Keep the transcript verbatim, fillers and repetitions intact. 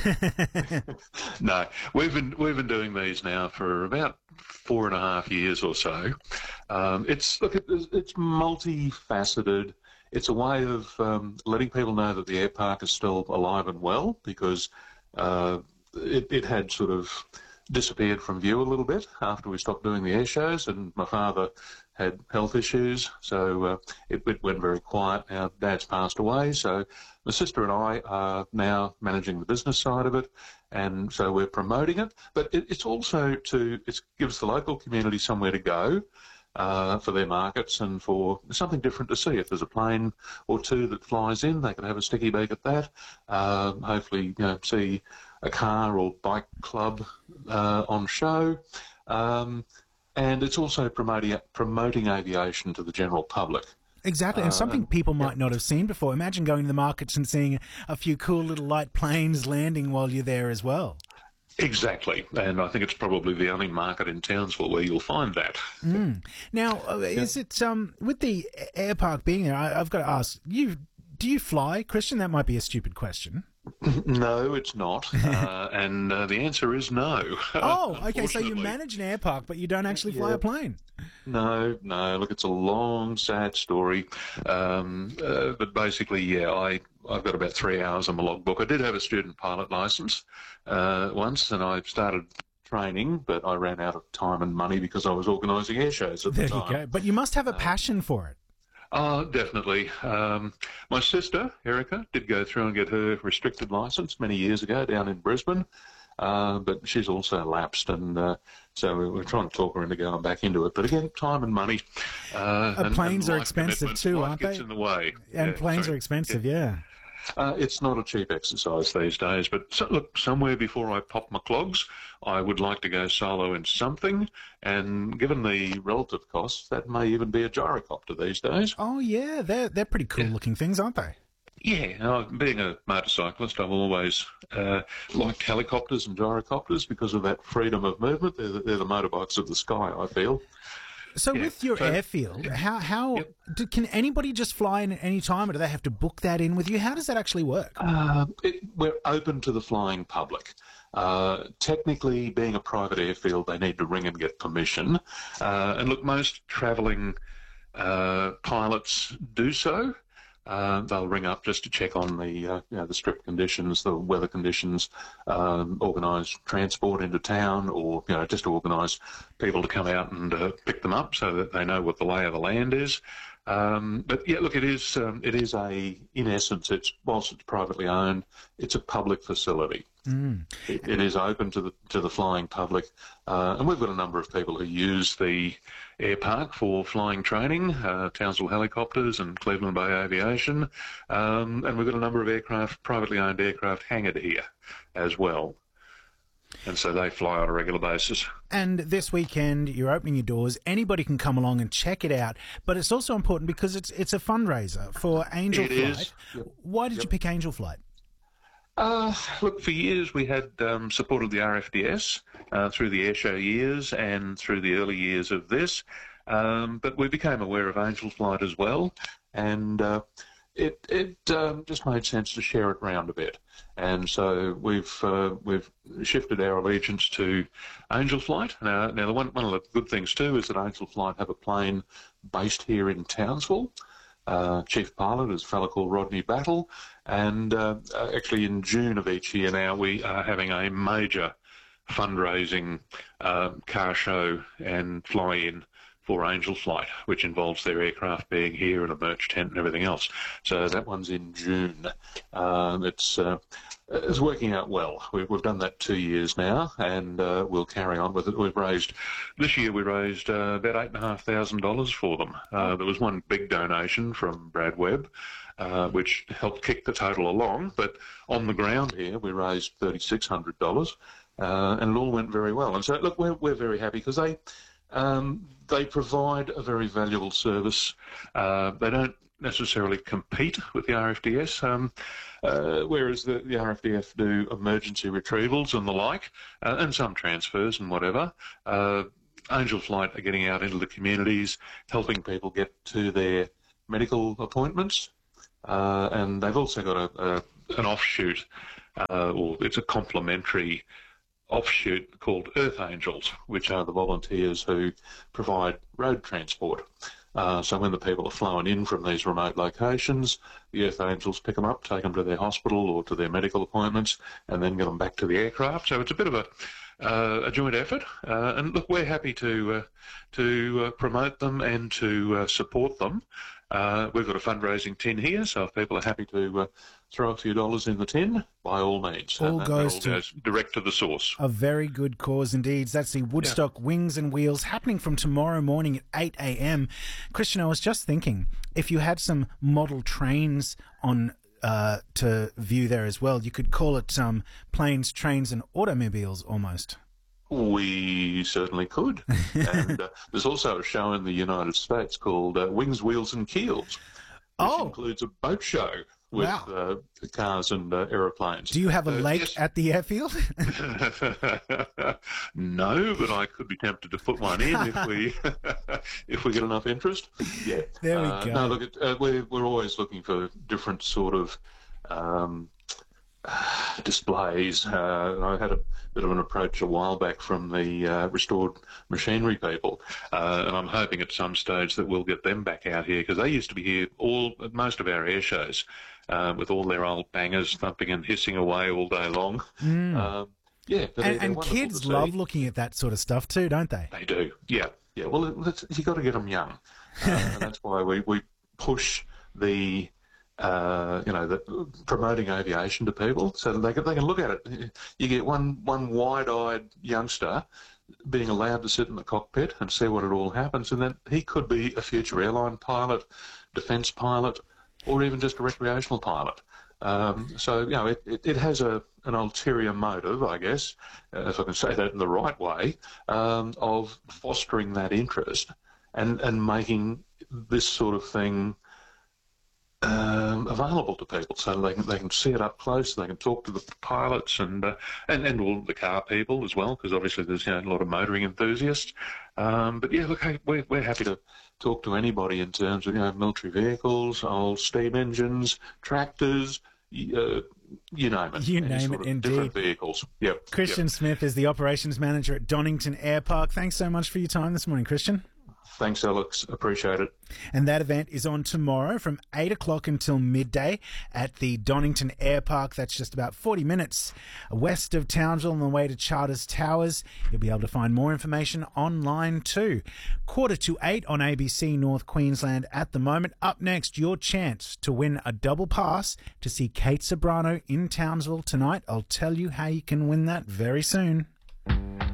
No, we've been we've been doing these now for about four and a half years or so. Um, it's look, it's, it's multifaceted. It's a way of um, letting people know that the air park is still alive and well, because uh, it, it had sort of disappeared from view a little bit after we stopped doing the air shows, and my father had health issues, so uh, it, it went very quiet. Our dad's passed away, so my sister and I are now managing the business side of it, and so we're promoting it. But it, it's also to it gives the local community somewhere to go uh, for their markets and for something different to see. If there's a plane or two that flies in, they can have a sticky beak at that. Uh, hopefully, you know, see a car or bike club uh, on show. Um, and it's also promoting promoting aviation to the general public. Exactly, and something people might yeah. not have seen before. Imagine going to the markets and seeing a few cool little light planes landing while you're there as well. Exactly, and I think it's probably the only market in Townsville where you'll find that. Mm. Now, uh, is yeah. it um, with the air park being there? I, I've got to ask you: do you fly, Christian? That might be a stupid question. No, it's not, uh, and uh, the answer is no. Oh, okay. So you manage an air park, but you don't actually fly yeah. a plane. No, no. Look, it's a long, sad story, um, uh, but basically, yeah, I I've got about three hours on my logbook. I did have a student pilot license uh, once, and I started training, but I ran out of time and money because I was organising air shows at there the time. There you go. But you must have a passion for it. Oh, definitely. Um, my sister, Erica, did go through and get her restricted licence many years ago down in Brisbane, uh, but she's also lapsed, and uh, so we're trying to talk her into going back into it. But again, time and money. Uh, uh, and, planes and are expensive too, life aren't gets they? in the way. And yeah, planes sorry. are expensive, yeah. yeah. Uh, it's not a cheap exercise these days, but so, look, somewhere before I pop my clogs, I would like to go solo in something, and given the relative costs, that may even be a gyrocopter these days. Oh, yeah, they're, they're pretty cool-looking yeah. things, aren't they? Yeah, uh, being a motorcyclist, I've always uh, liked helicopters and gyrocopters because of that freedom of movement. They're the, they're the motorbikes of the sky, I feel. So yeah. with your so, airfield, how how yep. do, can anybody just fly in at any time, or do they have to book that in with you? How does that actually work? Uh, it, we're open to the flying public. Uh, technically, being a private airfield, they need to ring and get permission. Uh, and look, most travelling uh, pilots do so. Uh, they'll ring up just to check on the uh, you know, the strip conditions, the weather conditions, um, organise transport into town, or you know just to organise people to come out and uh, pick them up so that they know what the lay of the land is. Um, but yeah, look, it is um, it is a in essence, it's whilst it's privately owned, it's a public facility. Mm. It, it is open to the to the flying public, uh, and we've got a number of people who use the air park for flying training, uh, Townsville Helicopters and Cleveland Bay Aviation, um, and we've got a number of aircraft, privately owned aircraft hangared here as well. And so they fly on a regular basis. And this weekend, you're opening your doors. Anybody can come along and check it out. But it's also important because it's it's a fundraiser for Angel it Flight. Is. Yep. Why did yep. you pick Angel Flight? Uh, look, for years we had um, supported the R F D S uh, through the airshow years and through the early years of this. Um, but we became aware of Angel Flight as well. And uh, it, it um, just made sense to share it around a bit. And so we've uh, we've shifted our allegiance to Angel Flight. Now, now the one, one of the good things too is that Angel Flight have a plane based here in Townsville. Uh, chief pilot is a fellow called Rodney Battle, and uh, actually in June of each year now we are having a major fundraising uh, car show and fly-in for Angel Flight, which involves their aircraft being here and a merch tent and everything else. So that one's in June. Um, it's uh, it's working out well. We've, we've done that two years now, and uh, we'll carry on with it. We've raised this year. We raised uh, about eight and a half thousand dollars for them. Uh, there was one big donation from Brad Webb, uh, which helped kick the total along. But on the ground here, we raised thirty six hundred dollars, uh, and it all went very well. And so look, we're we're very happy because they. Um, they provide a very valuable service. Uh, they don't necessarily compete with the R F D S, um, uh, whereas the, the R F D S do emergency retrievals and the like, uh, and some transfers and whatever. Uh, Angel Flight are getting out into the communities, helping people get to their medical appointments, uh, and they've also got a, a, an offshoot uh, or it's a complementary offshoot called Earth Angels, which are the volunteers who provide road transport. Uh, so when the people are flowing in from these remote locations, the Earth Angels pick them up, take them to their hospital or to their medical appointments, and then get them back to the aircraft. So it's a bit of a uh, a joint effort. Uh, and look, we're happy to uh, to uh, promote them and to uh, support them. Uh, we've got a fundraising tin here, so if people are happy to uh, throw a few dollars in the tin, by all means. All and that, goes that all to goes direct to the source. A very good cause indeed. That's the Woodstock yeah. Wings and Wheels happening from tomorrow morning at eight a.m. Christian, I was just thinking, if you had some model trains on uh, to view there as well, you could call it um, Planes, Trains and Automobiles almost. We certainly could. And uh, there's also a show in the United States called uh, Wings, Wheels and Keels, which oh. includes a boat show with wow. uh, cars and uh, aeroplanes. Do you have a uh, lake yes. at the airfield? No, but I could be tempted to put one in if we if we get enough interest. Yeah. There we uh, go. No, look, it, uh, we're, we're always looking for different sort of um, displays. Uh, I had a bit of an approach a while back from the uh, restored machinery people, uh, and I'm hoping at some stage that we'll get them back out here, because they used to be here all at most of our air shows uh, with all their old bangers thumping and hissing away all day long. Mm. Um, yeah, but and, they're, and they're kids to love see. looking at that sort of stuff too, don't they? They do. Yeah, yeah. Well, it's, you've got to get them young, uh, and that's why we we push the. Uh, you know, the, promoting aviation to people so that they can, they can look at it. You get one one wide-eyed youngster being allowed to sit in the cockpit and see what it all happens, and then he could be a future airline pilot, defence pilot, or even just a recreational pilot. Um, so, you know, it, it, it has a an ulterior motive, I guess, uh, if I can say that in the right way, um, of fostering that interest and, and making this sort of thing Um, available to people, so they can they can see it up close. They can talk to the pilots and uh, and and all the car people as well, because obviously there's you know, a lot of motoring enthusiasts. Um, but yeah, look, hey, we're we're happy to talk to anybody in terms of you know military vehicles, old steam engines, tractors, uh, you name it. You Any name sort it, of indeed. Different vehicles. Yep. Christian yep. Smith is the operations manager at Donington Air Park. Thanks so much for your time this morning, Christian. Thanks, Alex. Appreciate it. And that event is on tomorrow from eight o'clock until midday at the Donington Air Park. That's just about forty minutes west of Townsville on the way to Charters Towers. You'll be able to find more information online too. Quarter to eight on A B C North Queensland at the moment. Up next, your chance to win a double pass to see Kate Sobrano in Townsville tonight. I'll tell you how you can win that very soon.